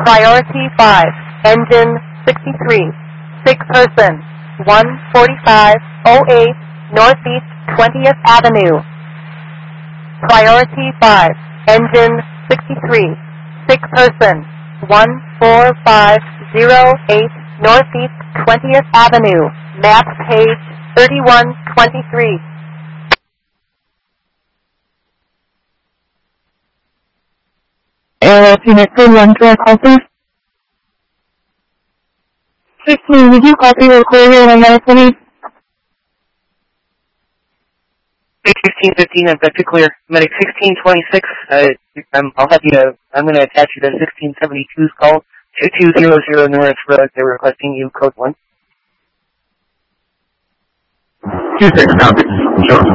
Priority 5, engine 63, sick person, 14508 Northeast 20th Avenue. Priority 5, engine 63, sick person, 14508 Northeast 20th Avenue, map page 3123. Aero connected 1 track office. 16, did you copy the query on my please? 1615, I've got to clear. Medic 1626, I'm going to attach you to 1672's call, 2200 Norris Road. They're requesting you code 1. 26, copy. Show us